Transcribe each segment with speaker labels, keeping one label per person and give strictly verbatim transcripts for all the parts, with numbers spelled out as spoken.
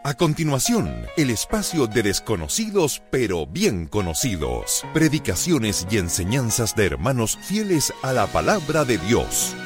Speaker 1: A continuación, el espacio de desconocidos pero bien conocidos. Predicaciones y enseñanzas de hermanos fieles a la palabra de Dios.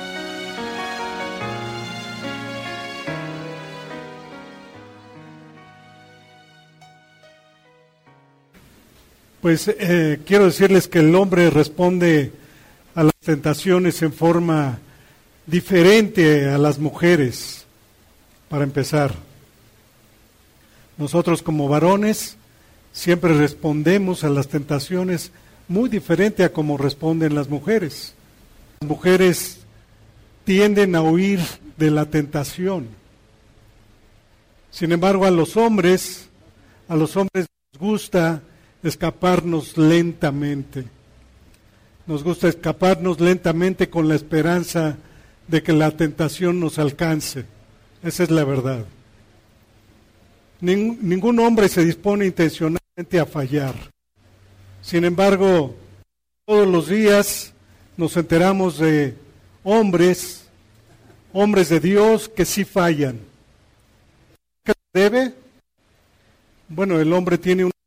Speaker 2: Pues eh, quiero decirles que el hombre responde a las tentaciones en forma diferente a las mujeres, para empezar. Nosotros como varones siempre respondemos a las tentaciones muy diferente a como responden las mujeres. Las mujeres tienden a huir de la tentación. Sin embargo, a los hombres, a los hombres nos gusta escaparnos lentamente. Nos gusta escaparnos lentamente con la esperanza de que la tentación nos alcance. Esa es la verdad. Ning, ningún hombre se dispone intencionalmente a fallar. Sin embargo, todos los días nos enteramos de hombres, hombres de Dios que sí fallan. ¿Qué se debe? Bueno, el hombre tiene un,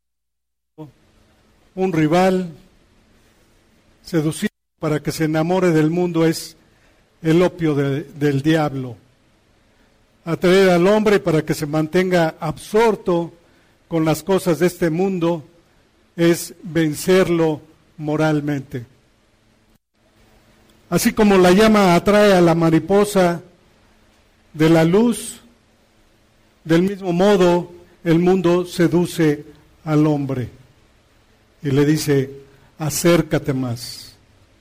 Speaker 2: un rival. Seducir para que se enamore del mundo es el opio de, del diablo. Atraer al hombre para que se mantenga absorto con las cosas de este mundo es vencerlo moralmente. Así como la llama atrae a la mariposa de la luz, del mismo modo el mundo seduce al hombre y le dice: acércate más.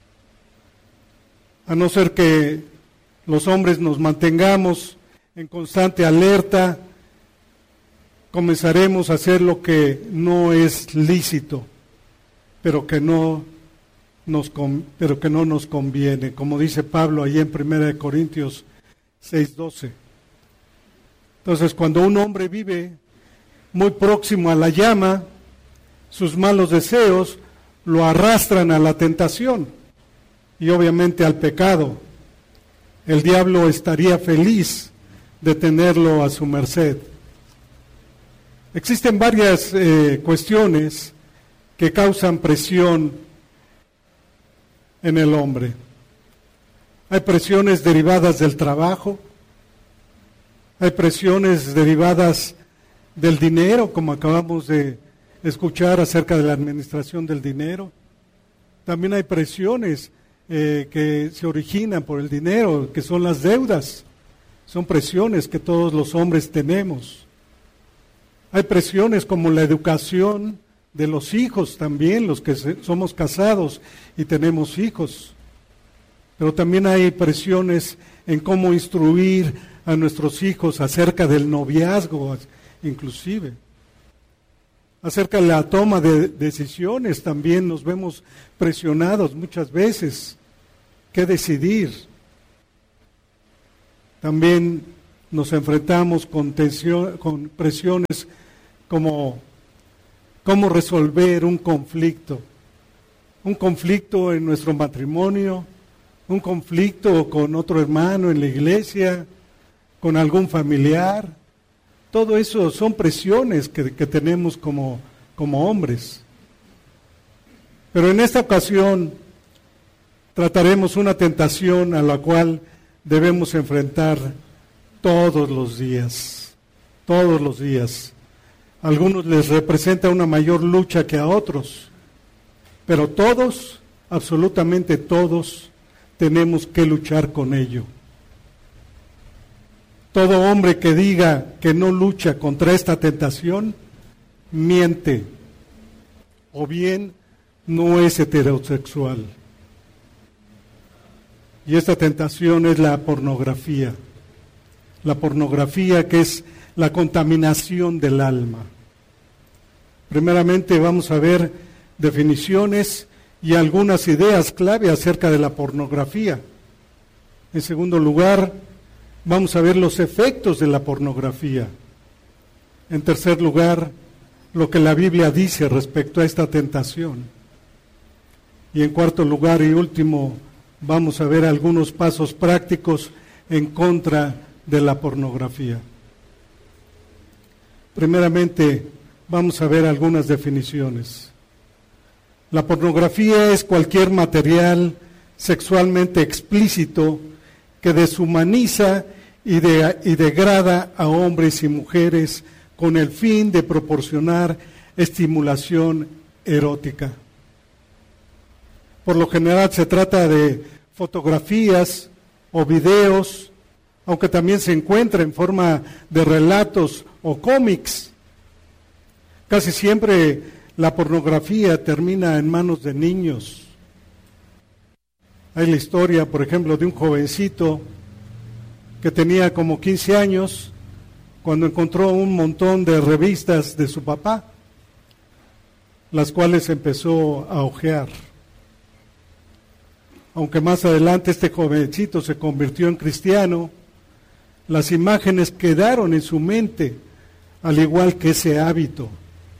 Speaker 2: A no ser que los hombres nos mantengamos en constante alerta, comenzaremos a hacer lo que no es lícito, pero que no nos, pero que no nos conviene, como dice Pablo ahí en primera de Corintios seis doce. Entonces, cuando un hombre vive muy próximo a la llama, sus malos deseos lo arrastran a la tentación y obviamente al pecado. El diablo estaría feliz de tenerlo a su merced. Existen varias eh, cuestiones que causan presión en el hombre. Hay presiones derivadas del trabajo, hay presiones derivadas del dinero, como acabamos de escuchar acerca de la administración del dinero. También hay presiones eh, que se originan por el dinero, que son las deudas. Son presiones que todos los hombres tenemos. Hay presiones como la educación de los hijos también, los que somos casados y tenemos hijos. Pero también hay presiones en cómo instruir a nuestros hijos acerca del noviazgo, inclusive. Acerca de la toma de decisiones también nos vemos presionados muchas veces. ¿Qué decidir? También nos enfrentamos con, tensión, con presiones como cómo resolver un conflicto. Un conflicto en nuestro matrimonio, un conflicto con otro hermano en la iglesia, con algún familiar. Todo eso son presiones que, que tenemos como, como hombres. Pero en esta ocasión trataremos una tentación a la cual debemos enfrentar todos los días, todos los días. A algunos les representa una mayor lucha que a otros, pero todos, absolutamente todos, tenemos que luchar con ello. Todo hombre que diga que no lucha contra esta tentación, miente, o bien no es heterosexual. Y esta tentación es la pornografía. La pornografía, que es la contaminación del alma. Primeramente vamos a ver definiciones y algunas ideas clave acerca de la pornografía. En segundo lugar, vamos a ver los efectos de la pornografía. En tercer lugar, lo que la Biblia dice respecto a esta tentación. Y en cuarto lugar y último, vamos a ver algunos pasos prácticos en contra de la pornografía. Primeramente, vamos a ver algunas definiciones. La pornografía es cualquier material sexualmente explícito que deshumaniza y, de, y degrada a hombres y mujeres con el fin de proporcionar estimulación erótica. Por lo general se trata de fotografías o videos, aunque también se encuentra en forma de relatos o cómics. Casi siempre la pornografía termina en manos de niños. Hay la historia, por ejemplo, de un jovencito que tenía como quince años cuando encontró un montón de revistas de su papá, las cuales empezó a hojear. Aunque más adelante este jovencito se convirtió en cristiano, las imágenes quedaron en su mente, al igual que ese hábito.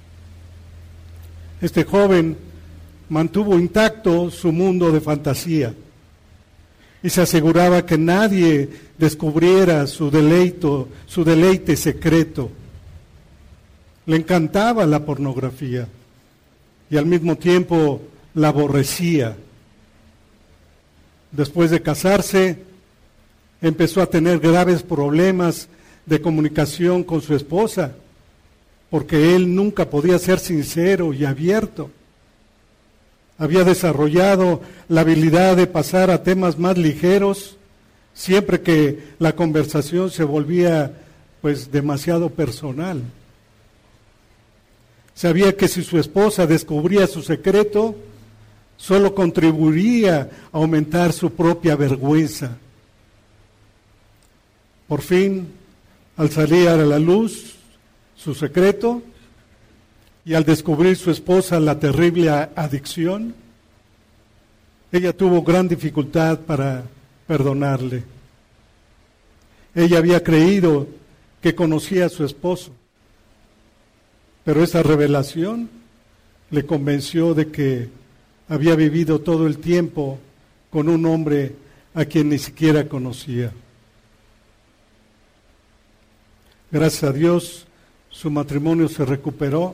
Speaker 2: Este joven mantuvo intacto su mundo de fantasía y se aseguraba que nadie descubriera su deleito, su deleite secreto. Le encantaba la pornografía y al mismo tiempo la aborrecía. Después de casarse, empezó a tener graves problemas de comunicación con su esposa, porque él nunca podía ser sincero y abierto. Había desarrollado la habilidad de pasar a temas más ligeros siempre que la conversación se volvía pues demasiado personal. Sabía que si su esposa descubría su secreto, solo contribuiría a aumentar su propia vergüenza. Por fin, al salir a la luz su secreto y al descubrir su esposa la terrible adicción, ella tuvo gran dificultad para perdonarle. Ella había creído que conocía a su esposo, pero esa revelación le convenció de que había vivido todo el tiempo con un hombre a quien ni siquiera conocía. Gracias a Dios, su matrimonio se recuperó.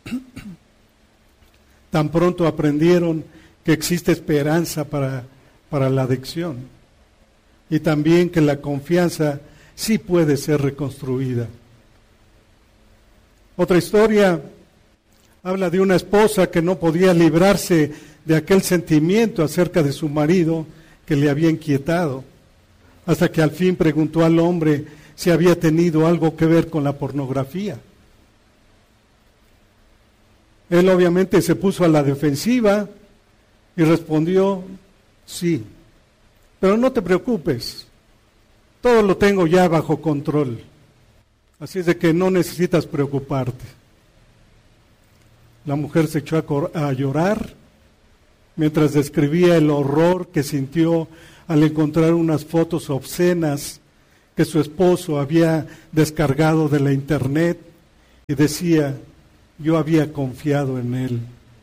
Speaker 2: Tan pronto aprendieron que existe esperanza para, para la adicción y también que la confianza sí puede ser reconstruida. Otra historia habla de una esposa que no podía librarse de aquel sentimiento acerca de su marido que le había inquietado, hasta que al fin preguntó al hombre si había tenido algo que ver con la pornografía. Él obviamente se puso a la defensiva y respondió, sí, pero no te preocupes, todo lo tengo ya bajo control, así es de que no necesitas preocuparte. La mujer se echó a, cor- a llorar mientras describía el horror que sintió al encontrar unas fotos obscenas que su esposo había descargado de la internet y decía, yo había confiado en él.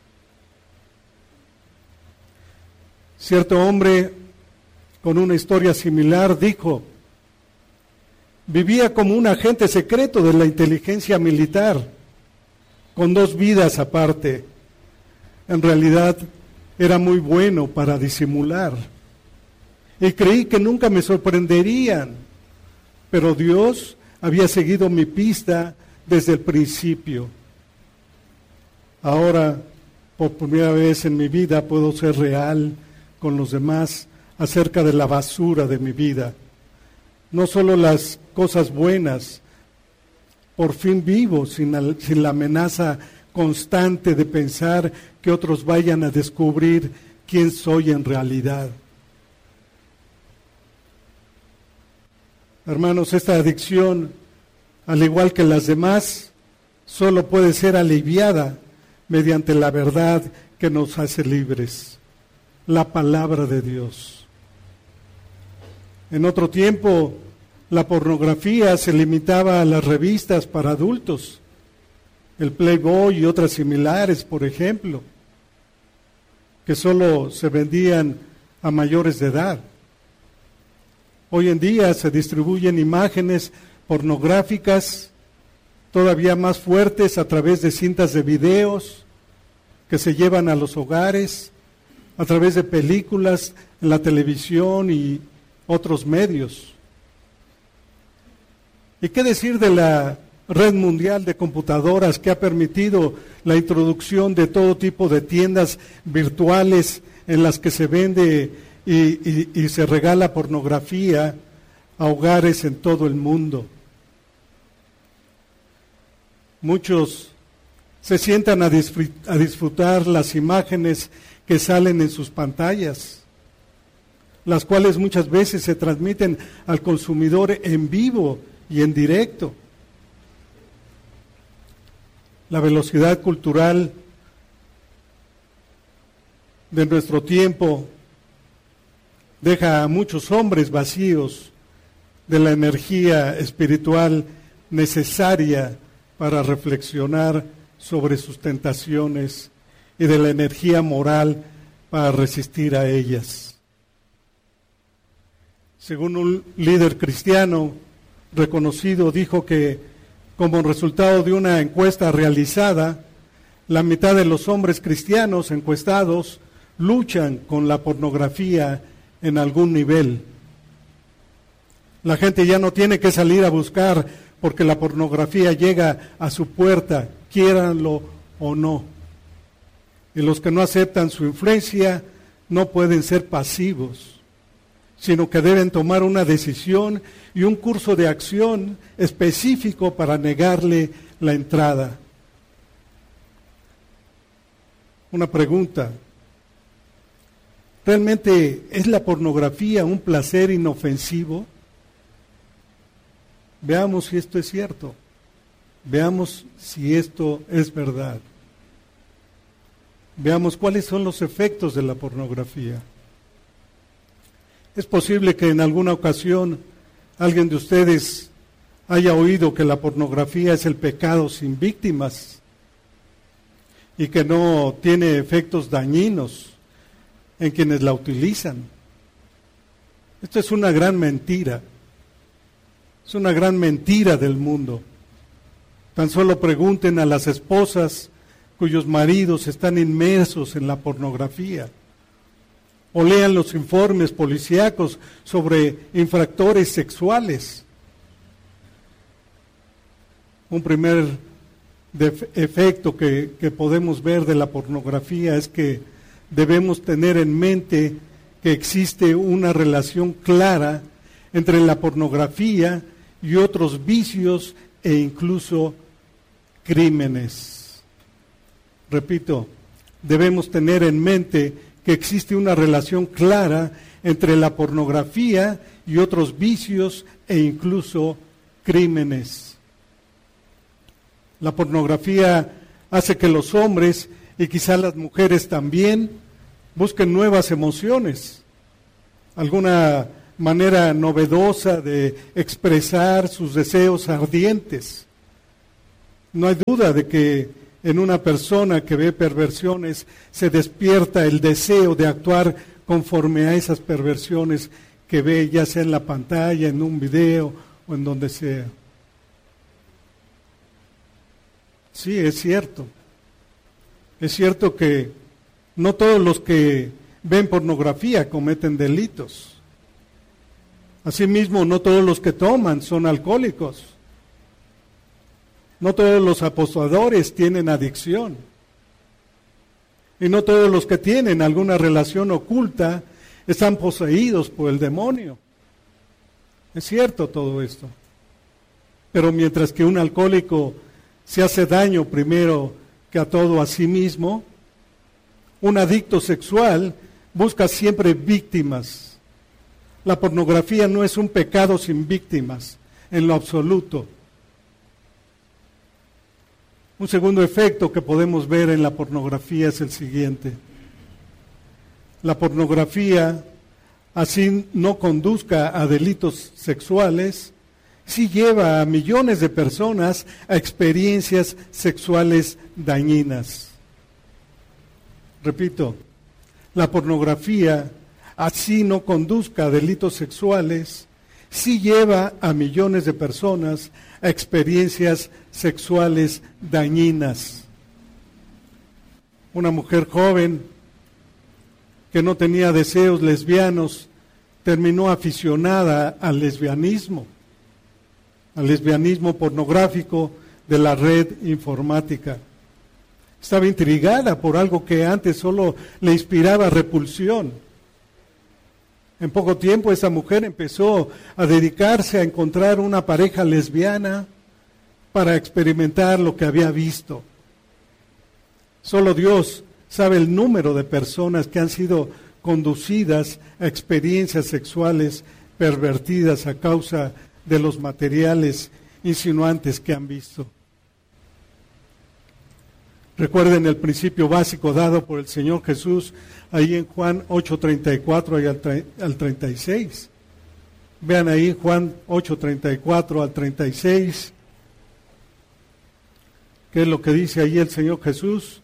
Speaker 2: Cierto hombre con una historia similar dijo, vivía como un agente secreto de la inteligencia militar, con dos vidas aparte. En realidad era muy bueno para disimular y creí que nunca me sorprenderían, pero Dios había seguido mi pista desde el principio. Ahora, por primera vez en mi vida, puedo ser real con los demás acerca de la basura de mi vida. No solo las cosas buenas, por fin vivo sin la, sin la amenaza constante de pensar que otros vayan a descubrir quién soy en realidad. Hermanos, esta adicción, al igual que las demás, solo puede ser aliviada mediante la verdad que nos hace libres, la palabra de Dios. En otro tiempo, la pornografía se limitaba a las revistas para adultos, el Playboy y otras similares, por ejemplo, que solo se vendían a mayores de edad. Hoy en día se distribuyen imágenes pornográficas todavía más fuertes a través de cintas de videos que se llevan a los hogares, a través de películas en la televisión y otros medios. ¿Y qué decir de la red mundial de computadoras que ha permitido la introducción de todo tipo de tiendas virtuales en las que se vende y, y, y se regala pornografía a hogares en todo el mundo? Muchos se sientan a disfrutar, a disfrutar las imágenes que salen en sus pantallas, las cuales muchas veces se transmiten al consumidor en vivo y en directo. La velocidad cultural de nuestro tiempo deja a muchos hombres vacíos de la energía espiritual necesaria para reflexionar sobre sus tentaciones y de la energía moral para resistir a ellas. Según un líder cristiano reconocido, dijo que como resultado de una encuesta realizada, la mitad de los hombres cristianos encuestados luchan con la pornografía en algún nivel. La gente ya no tiene que salir a buscar porque la pornografía llega a su puerta, quiéranlo o no. Y los que no aceptan su influencia no pueden ser pasivos, sino que deben tomar una decisión y un curso de acción específico para negarle la entrada. Una pregunta: ¿realmente es la pornografía un placer inofensivo? Veamos si esto es cierto. Veamos si esto es verdad. Veamos cuáles son los efectos de la pornografía. Es posible que en alguna ocasión alguien de ustedes haya oído que la pornografía es el pecado sin víctimas y que no tiene efectos dañinos en quienes la utilizan. Esto es una gran mentira. Es una gran mentira del mundo. Tan solo pregunten a las esposas cuyos maridos están inmersos en la pornografía, o lean los informes policíacos sobre infractores sexuales. Un primer def- efecto que, que podemos ver de la pornografía es que debemos tener en mente que existe una relación clara entre la pornografía y otros vicios e incluso crímenes. Repito, debemos tener en mente que existe una relación clara entre la pornografía y otros vicios e incluso crímenes. La pornografía hace que los hombres, y quizá las mujeres también, busquen nuevas emociones, alguna manera novedosa de expresar sus deseos ardientes. No hay duda de que en una persona que ve perversiones se despierta el deseo de actuar conforme a esas perversiones que ve, ya sea en la pantalla, en un video o en donde sea. Sí, es cierto. Es cierto que no todos los que ven pornografía cometen delitos. Asimismo, no todos los que toman son alcohólicos. No todos los apostadores tienen adicción. Y no todos los que tienen alguna relación oculta están poseídos por el demonio. Es cierto todo esto. Pero mientras que un alcohólico se hace daño primero que a todo a sí mismo, un adicto sexual busca siempre víctimas. La pornografía no es un pecado sin víctimas, en lo absoluto. Un segundo efecto que podemos ver en la pornografía es el siguiente. La pornografía, así no conduzca a delitos sexuales, sí lleva a millones de personas a experiencias sexuales dañinas. Repito, la pornografía, así no conduzca a delitos sexuales, sí lleva a millones de personas a experiencias sexuales dañinas. Una mujer joven que no tenía deseos lesbianos terminó aficionada al lesbianismo, al lesbianismo pornográfico de la red informática. Estaba intrigada por algo que antes solo le inspiraba repulsión. En poco tiempo esa mujer empezó a dedicarse a encontrar una pareja lesbiana para experimentar lo que había visto. Solo Dios sabe el número de personas que han sido conducidas a experiencias sexuales pervertidas a causa de los materiales insinuantes que han visto. Recuerden el principio básico dado por el Señor Jesús ahí en Juan ocho treinta y cuatro y al treinta y seis. Vean ahí Juan ocho treinta y cuatro al treinta y seis. ¿Qué es lo que dice ahí el Señor Jesús?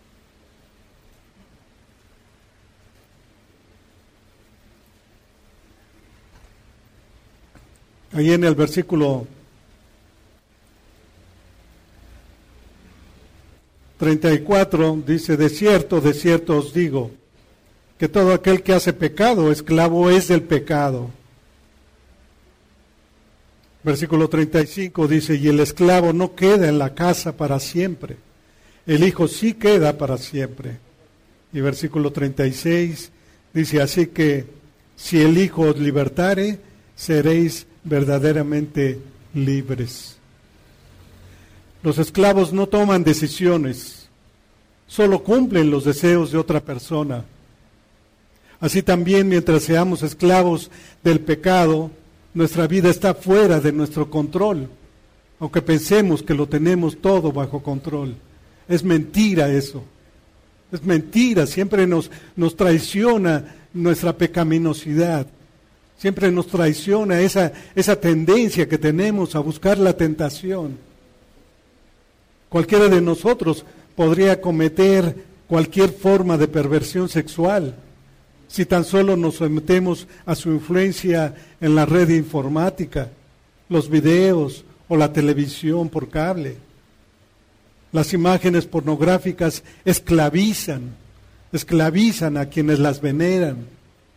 Speaker 2: Ahí en el versículo treinta y cuatro dice, de cierto, de cierto os digo, que todo aquel que hace pecado, esclavo es del pecado. Versículo treinta y cinco dice, y el esclavo no queda en la casa para siempre, el hijo sí queda para siempre. Y versículo treinta y seis dice, así que si el hijo os libertare, seréis verdaderamente libres. Los esclavos no toman decisiones, solo cumplen los deseos de otra persona. Así también, mientras seamos esclavos del pecado, nuestra vida está fuera de nuestro control, aunque pensemos que lo tenemos todo bajo control. Es mentira eso, es mentira, siempre nos, nos traiciona nuestra pecaminosidad. Siempre nos traiciona esa, esa tendencia que tenemos a buscar la tentación. Cualquiera de nosotros podría cometer cualquier forma de perversión sexual si tan solo nos sometemos a su influencia en la red informática, los videos o la televisión por cable. Las imágenes pornográficas esclavizan, esclavizan a quienes las veneran.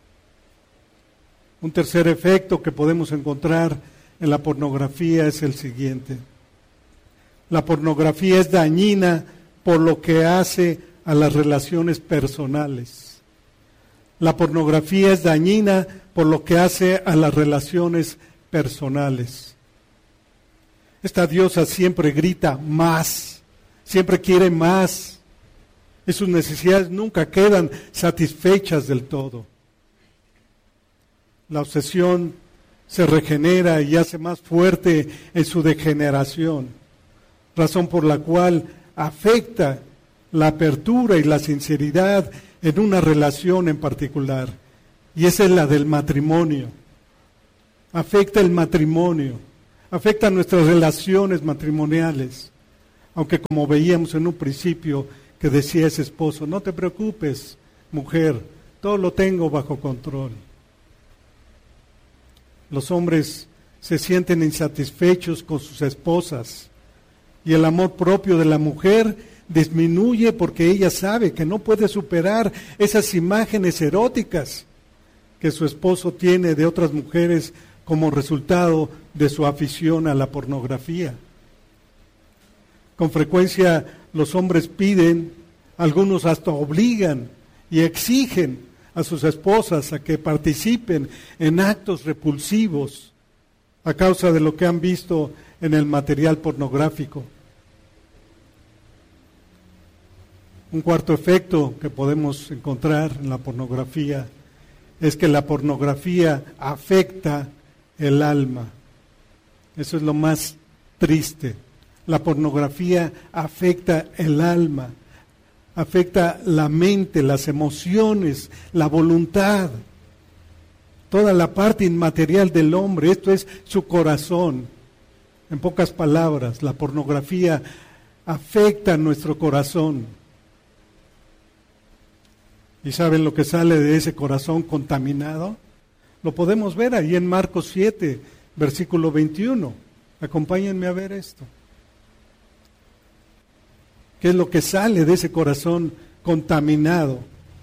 Speaker 2: Un tercer efecto que podemos encontrar en la pornografía es el siguiente. La pornografía es dañina por lo que hace a las relaciones personales. La pornografía es dañina por lo que hace a las relaciones personales. Esta diosa siempre grita más, siempre quiere más, y sus necesidades nunca quedan satisfechas del todo. La obsesión se regenera y hace más fuerte en su degeneración, razón por la cual afecta la apertura y la sinceridad en una relación en particular, y esa es la del matrimonio. Afecta el matrimonio, afecta nuestras relaciones matrimoniales, aunque como veíamos en un principio que decía ese esposo, no te preocupes, mujer, todo lo tengo bajo control. Los hombres se sienten insatisfechos con sus esposas y el amor propio de la mujer disminuye porque ella sabe que no puede superar esas imágenes eróticas que su esposo tiene de otras mujeres como resultado de su afición a la pornografía. Con frecuencia los hombres piden, algunos hasta obligan y exigen a sus esposas a que participen en actos repulsivos a causa de lo que han visto en el material pornográfico. Un cuarto efecto que podemos encontrar en la pornografía es que la pornografía afecta el alma. Eso es lo más triste. La pornografía afecta el alma, afecta la mente, las emociones, la voluntad, toda la parte inmaterial del hombre. Esto es su corazón. En pocas palabras, la pornografía afecta nuestro corazón. ¿Y saben lo que sale de ese corazón contaminado? Lo podemos ver ahí en Marcos siete, versículo veintiuno. Acompáñenme a ver esto. ¿Qué es lo que sale de ese corazón contaminado?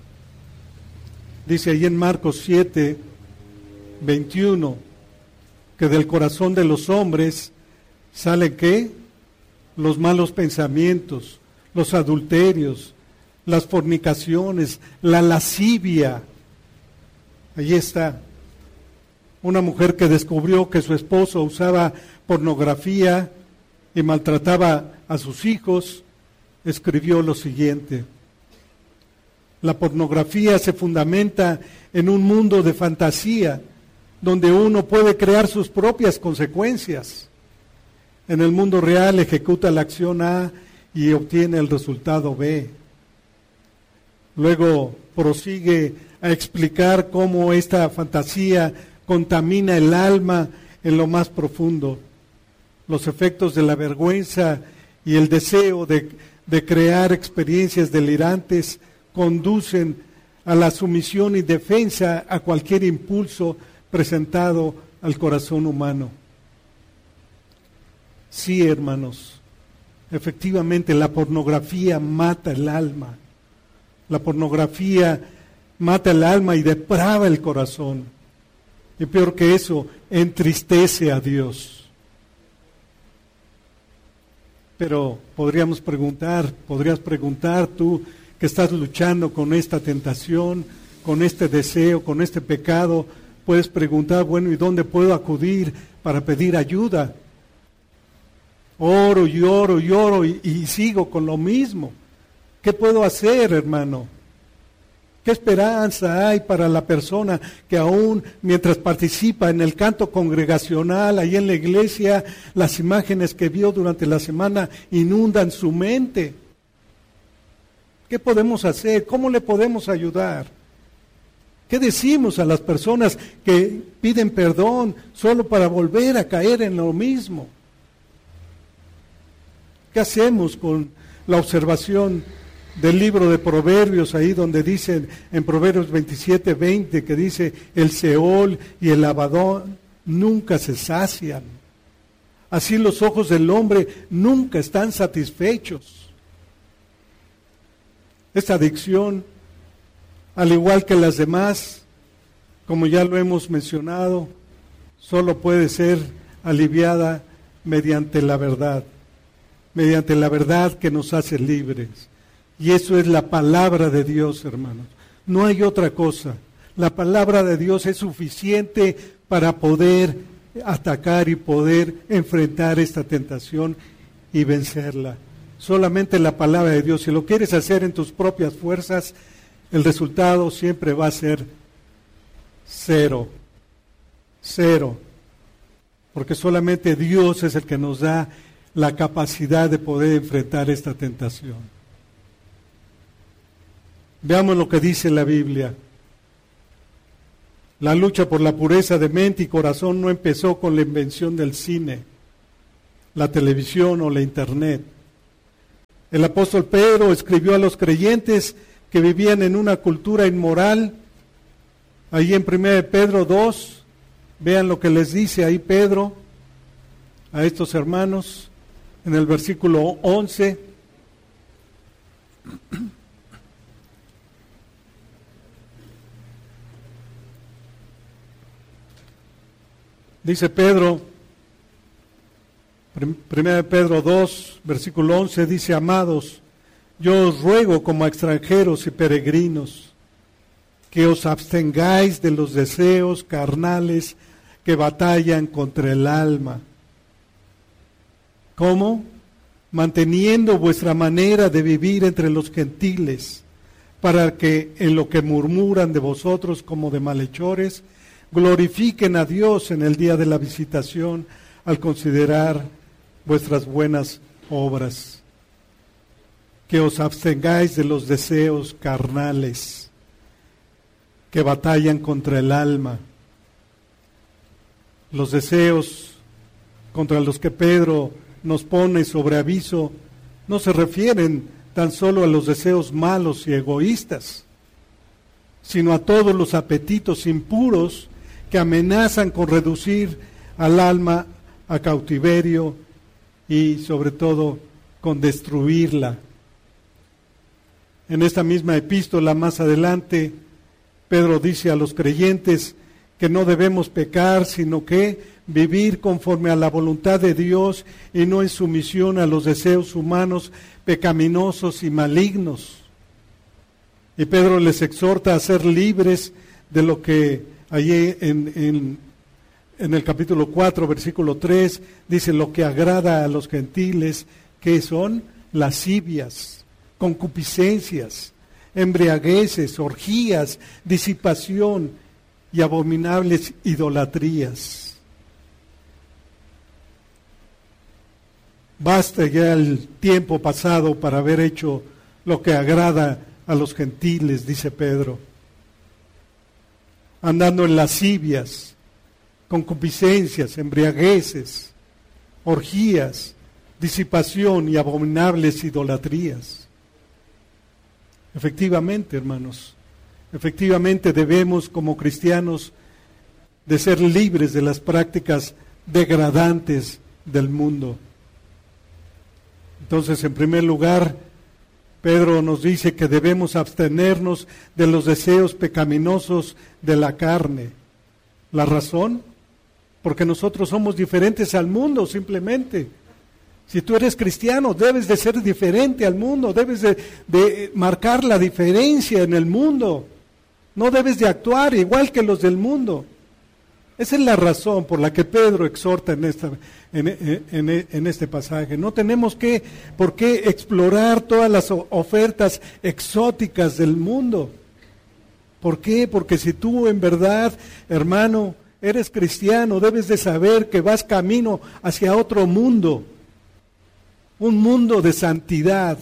Speaker 2: Dice ahí en Marcos siete, veintiuno, que del corazón de los hombres salen ¿qué? Los malos pensamientos, los adulterios, las fornicaciones, la lascivia. Allí está. Una mujer que descubrió que su esposo usaba pornografía y maltrataba a sus hijos, escribió lo siguiente: la pornografía se fundamenta en un mundo de fantasía, donde uno puede crear sus propias consecuencias. En el mundo real ejecuta la acción A y obtiene el resultado B. Luego prosigue a explicar cómo esta fantasía contamina el alma en lo más profundo. Los efectos de la vergüenza y el deseo de, de crear experiencias delirantes conducen a la sumisión y defensa a cualquier impulso presentado al corazón humano. Sí, hermanos, efectivamente la pornografía mata el alma. La pornografía mata el alma y deprava el corazón. Y peor que eso, entristece a Dios. Pero podríamos preguntar, podrías preguntar tú que estás luchando con esta tentación, con este deseo, con este pecado, puedes preguntar, bueno, ¿y dónde puedo acudir para pedir ayuda? Oro y oro y oro y, y sigo con lo mismo. ¿Qué puedo hacer, hermano? ¿Qué esperanza hay para la persona que aún mientras participa en el canto congregacional, ahí en la iglesia, las imágenes que vio durante la semana inundan su mente? ¿Qué podemos hacer? ¿Cómo le podemos ayudar? ¿Qué decimos a las personas que piden perdón solo para volver a caer en lo mismo? ¿Qué hacemos con la observación del libro de Proverbios, ahí donde dicen en Proverbios veintisiete, veinte, que dice, el Seol y el Abadón nunca se sacian? Así los ojos del hombre nunca están satisfechos. Esta adicción, al igual que las demás, como ya lo hemos mencionado, solo puede ser aliviada mediante la verdad, mediante la verdad que nos hace libres. Y eso es la palabra de Dios, hermanos. No hay otra cosa. La palabra de Dios es suficiente para poder atacar y poder enfrentar esta tentación y vencerla. Solamente la palabra de Dios. Si lo quieres hacer en tus propias fuerzas, el resultado siempre va a ser cero. Cero. Porque solamente Dios es el que nos da la capacidad de poder enfrentar esta tentación. Veamos lo que dice la Biblia. La lucha por la pureza de mente y corazón no empezó con la invención del cine, la televisión o la internet. El apóstol Pedro escribió a los creyentes que vivían en una cultura inmoral. Ahí en primera de Pedro dos, vean lo que les dice ahí Pedro a estos hermanos en el versículo once. Dice Pedro, primera de Pedro dos, versículo once, dice, amados, yo os ruego como a extranjeros y peregrinos, que os abstengáis de los deseos carnales que batallan contra el alma. ¿Cómo? Manteniendo vuestra manera de vivir entre los gentiles, para que en lo que murmuran de vosotros como de malhechores, glorifiquen a Dios en el día de la visitación al considerar vuestras buenas obras. Que os abstengáis de los deseos carnales que batallan contra el alma. Los deseos contra los que Pedro nos pone sobre aviso no se refieren tan solo a los deseos malos y egoístas, sino a todos los apetitos impuros que que amenazan con reducir al alma a cautiverio y sobre todo con destruirla. En esta misma epístola más adelante, Pedro dice a los creyentes que no debemos pecar, sino que vivir conforme a la voluntad de Dios y no en sumisión a los deseos humanos pecaminosos y malignos. Y Pedro les exhorta a ser libres de lo que allí en, en, en el capítulo cuatro, versículo tres, dice lo que agrada a los gentiles, que son lascivias, concupiscencias, embriagueces, orgías, disipación y abominables idolatrías. Basta ya el tiempo pasado para haber hecho lo que agrada a los gentiles, dice Pedro, andando en lascivias, concupiscencias, embriagueces, orgías, disipación y abominables idolatrías. Efectivamente, hermanos, efectivamente debemos como cristianos de ser libres de las prácticas degradantes del mundo. Entonces, en primer lugar, Pedro nos dice que debemos abstenernos de los deseos pecaminosos de la carne. ¿La razón? Porque nosotros somos diferentes al mundo, simplemente. Si tú eres cristiano, debes de ser diferente al mundo, debes de, de marcar la diferencia en el mundo. No debes de actuar igual que los del mundo. Esa es la razón por la que Pedro exhorta en, esta, en, en, en este pasaje. No tenemos que, por qué explorar todas las ofertas exóticas del mundo. ¿Por qué? Porque si tú en verdad, hermano, eres cristiano, debes de saber que vas camino hacia otro mundo. Un mundo de santidad.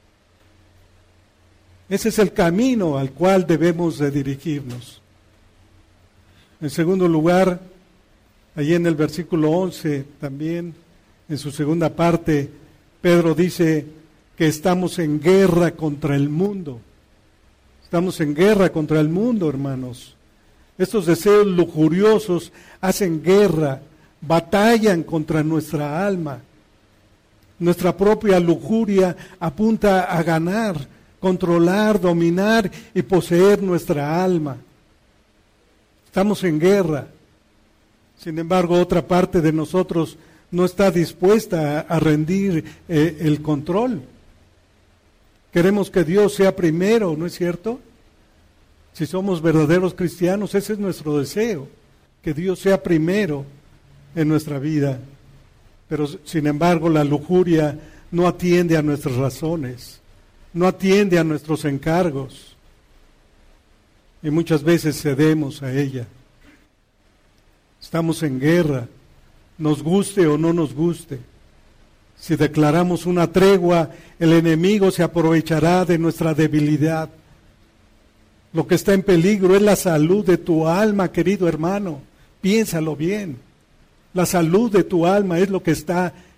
Speaker 2: Ese es el camino al cual debemos de dirigirnos. En segundo lugar, allí en el versículo once también, en su segunda parte, Pedro dice que estamos en guerra contra el mundo. Estamos en guerra contra el mundo, hermanos. Estos deseos lujuriosos hacen guerra, batallan contra nuestra alma. Nuestra propia lujuria apunta a ganar, controlar, dominar y poseer nuestra alma. Estamos en guerra. Sin embargo, otra parte de nosotros no está dispuesta a, a rendir eh, el control. Queremos que Dios sea primero, ¿no es cierto? Si somos verdaderos cristianos, ese es nuestro deseo, que Dios sea primero en nuestra vida. Pero sin embargo la lujuria no atiende a nuestras razones, no atiende a nuestros encargos y muchas veces cedemos a ella. Estamos en guerra, nos guste o no nos guste. Si declaramos una tregua, el enemigo se aprovechará de nuestra debilidad. Lo que está en peligro es la salud de tu alma, querido hermano. Piénsalo bien. La salud de tu alma es lo que está